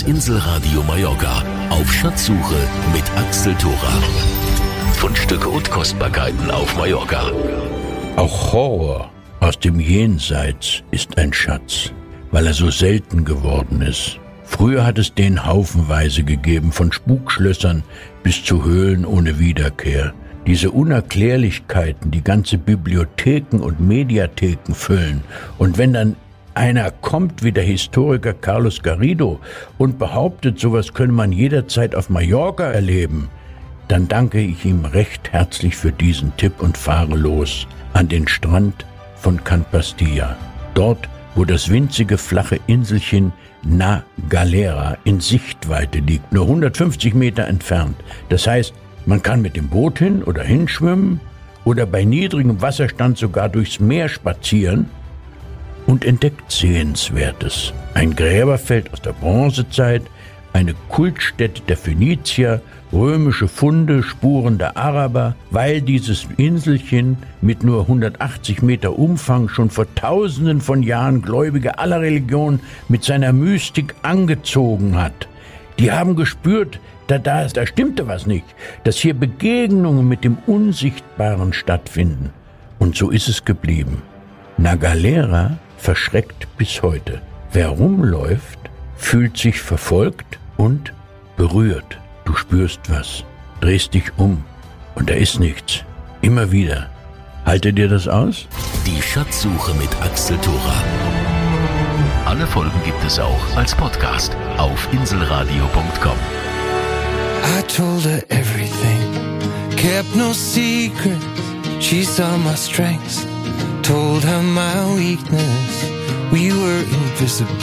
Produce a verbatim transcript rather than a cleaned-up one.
Inselradio Mallorca auf Schatzsuche mit Axel Thora. Fundstücke und Kostbarkeiten auf Mallorca. Auch Horror aus dem Jenseits ist ein Schatz, weil er so selten geworden ist. Früher hat es den haufenweise gegeben, von Spukschlössern bis zu Höhlen ohne Wiederkehr. Diese Unerklärlichkeiten, die ganze Bibliotheken und Mediatheken füllen. Und wenn dann einer kommt wie der Historiker Carlos Garrido und behauptet, sowas könne man jederzeit auf Mallorca erleben, dann danke ich ihm recht herzlich für diesen Tipp und fahre los an den Strand von Can Pastilla. Dort, wo das winzige flache Inselchen Na Galera in Sichtweite liegt, nur hundertfünfzig Meter entfernt. Das heißt, man kann mit dem Boot hin oder hinschwimmen oder bei niedrigem Wasserstand sogar durchs Meer spazieren und entdeckt Sehenswertes. Ein Gräberfeld aus der Bronzezeit, eine Kultstätte der Phönizier, römische Funde, Spuren der Araber, weil dieses Inselchen mit nur hundertachtzig Meter Umfang schon vor Tausenden von Jahren Gläubige aller Religionen mit seiner Mystik angezogen hat. Die haben gespürt, da, da, da stimmte was nicht, dass hier Begegnungen mit dem Unsichtbaren stattfinden. Und so ist es geblieben. Na Galera verschreckt bis heute. Wer rumläuft, fühlt sich verfolgt und berührt. Du spürst was, drehst dich um und da ist nichts. Immer wieder. Haltet ihr das aus? Die Schatzsuche mit Axel Thora. Alle Folgen gibt es auch als Podcast auf inselradio punkt com. I told her everything, kept no secrets. She saw my strengths, told her my weakness. We were invisible.